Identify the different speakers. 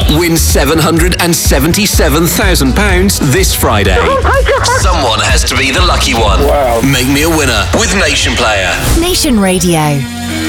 Speaker 1: Win £777,000 this Friday. Someone has to be the lucky one.
Speaker 2: Wow.
Speaker 1: Make me a winner with Nation Player.
Speaker 3: Nation Radio.